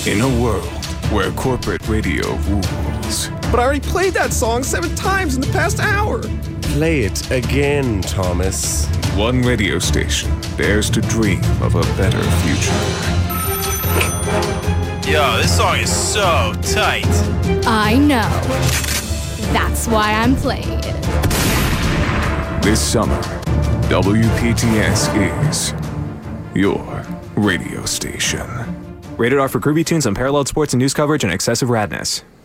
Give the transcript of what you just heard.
In a world where corporate radio rules. But I already played that song 7 times in the past hour. Play it again, Thomas. One radio station dares to dream of a better future. Yo, this song is so tight. I know. That's why I'm playing it. This summer, WPTS is your radio station. Rated R for groovy tunes, unparalleled sports and news coverage, and excessive radness.